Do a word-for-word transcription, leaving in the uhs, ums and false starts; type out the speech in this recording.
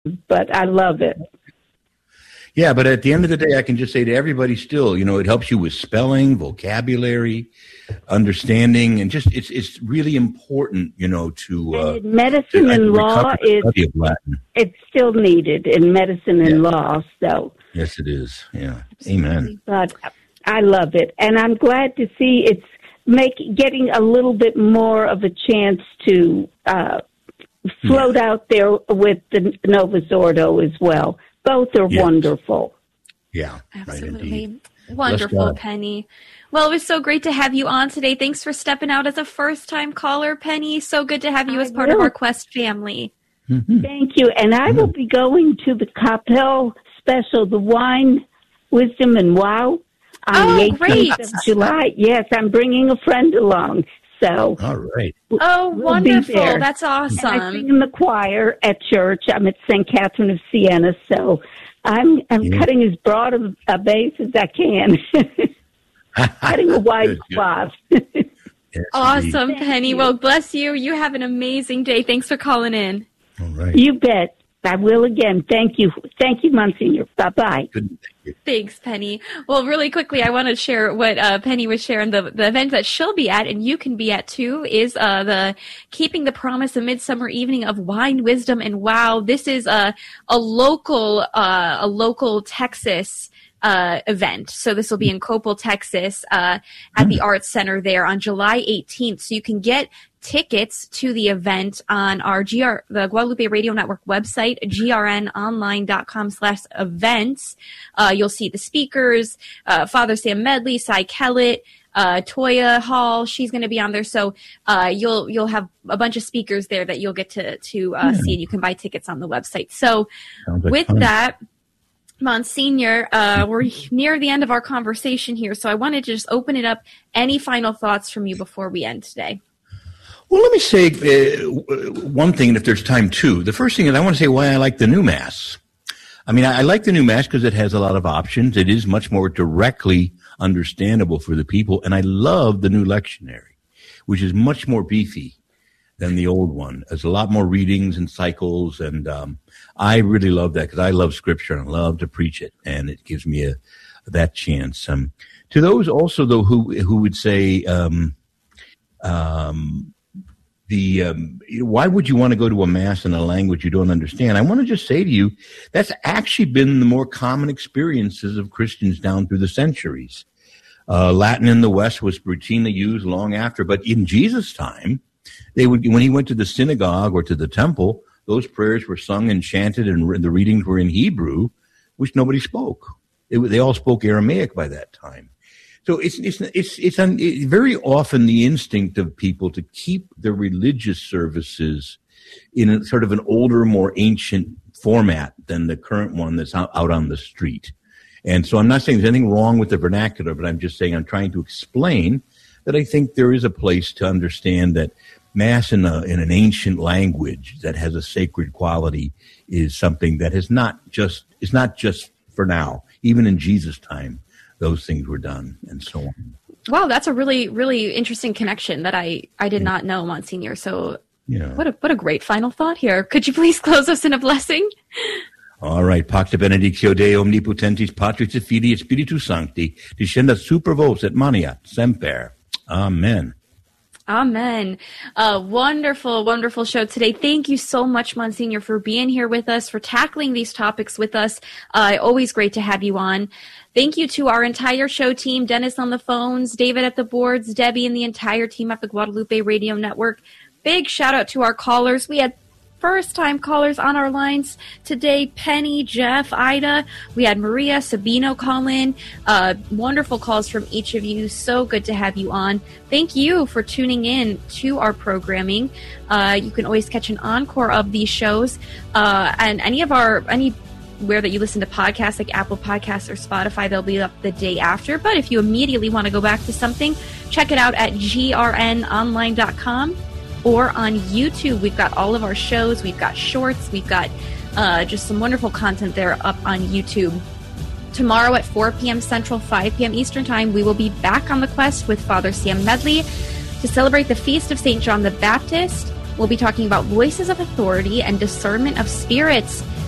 but I love it. Yeah, but at the end of the day, I can just say to everybody still, you know, it helps you with spelling, vocabulary, understanding, and just it's it's really important, you know, to uh, and medicine to, and uh, law is it's still needed in medicine and yeah. law. So yes, it is. Yeah, amen. But I love it, and I'm glad to see it's make getting a little bit more of a chance to uh, float yeah. out there with the Novus Ordo as well. Both are yes. wonderful. Yeah, absolutely. Right, wonderful, Penny. Well, it was so great to have you on today. Thanks for stepping out as a first-time caller, Penny. So good to have you I as part will. of our Quest family. Mm-hmm. Thank you. And I mm-hmm. will be going to the Capel special, the Wine, Wisdom, and Wow, on oh, the eighteenth great. of July. Yes, I'm bringing a friend along. So, all right. Oh, we'll wonderful. That's awesome. And I sing in the choir at church. I'm at Saint Catherine of Siena, so I'm I'm yeah. cutting as broad of a base as I can. Cutting a wide swath. Yes, awesome, Penny. You. Well, bless you. You have an amazing day. Thanks for calling in. All right. You bet. I will again. Thank you. Thank you, Monsignor. Bye-bye. Good. Thank you. Thanks, Penny. Well, really quickly, I want to share what uh, Penny was sharing. The, the event that she'll be at, and you can be at too, is uh, the Keeping the Promise, a Midsummer Evening of Wine, Wisdom, and Wow. This is a, a local, uh, a local Texas Uh, event. So this will be in Coppell, Texas, uh, at the Arts Center there on July eighteenth. So you can get tickets to the event on our G R, the Guadalupe Radio Network website, grnonline.com slash events. Uh, you'll see the speakers, uh, Father Sam Medley, Cy Kellett, uh, Toya Hall. She's going to be on there. So, uh, you'll, you'll have a bunch of speakers there that you'll get to, to, uh, yeah. see, and you can buy tickets on the website. So like with fun. that, Monsignor, uh, we're near the end of our conversation here, so I wanted to just open it up. Any final thoughts from you before we end today? Well, let me say uh, one thing, and if there's time too. The first thing is I want to say why I like the new Mass. I mean, I, I like the new Mass because it has a lot of options. It is much more directly understandable for the people, and I love the new lectionary, which is much more beefy than the old one. There's a lot more readings and cycles, and um, I really love that because I love Scripture and I love to preach it, and it gives me a that chance. Um, to those also, though, who who would say, um, um, the um, why would you want to go to a Mass in a language you don't understand? I want to just say to you, that's actually been the more common experiences of Christians down through the centuries. Uh, Latin in the West was routinely used long after, but in Jesus' time, they would, when he went to the synagogue or to the temple, those prayers were sung and chanted, and the readings were in Hebrew, which nobody spoke. It, they all spoke Aramaic by that time. So it's it's it's it's, un, it's very often the instinct of people to keep their religious services in a, sort of an older, more ancient format than the current one that's out, out on the street. And so I'm not saying there's anything wrong with the vernacular, but I'm just saying I'm trying to explain that I think there is a place to understand that Mass in, a, in an ancient language that has a sacred quality is something that is not just is not just for now. Even in Jesus' time, those things were done, and so on. Wow, that's a really, really interesting connection that I, I did yeah. not know, Monsignor. So yeah. what a what a great final thought here. Could you please close us in a blessing? All right. Pacta benedictio Dei omnipotentis Patris et Filii et Spiritus Sancti, descendat super vos et maniat semper. Amen. Amen. A wonderful, wonderful show today. Thank you so much, Monsignor, for being here with us, for tackling these topics with us. Uh, always great to have you on. Thank you to our entire show team, Dennis on the phones, David at the boards, Debbie, and the entire team at the Guadalupe Radio Network. Big shout out to our callers. We had first-time callers on our lines today. Penny, Jeff, Ida. We had Maria, Sabino call in. Uh, wonderful calls from each of you. So good to have you on. Thank you for tuning in to our programming. Uh, you can always catch an encore of these shows. Uh, and any of our, anywhere that you listen to podcasts like Apple Podcasts or Spotify, they'll be up the day after. But if you immediately want to go back to something, check it out at G R N online dot com. Or on YouTube. We've got all of our shows. We've got shorts. We've got uh, just some wonderful content there up on YouTube. Tomorrow at four p.m. Central, five p.m. Eastern Time, we will be back on the quest with Father Sam Medley to celebrate the Feast of Saint John the Baptist. We'll be talking about voices of authority and discernment of spirits.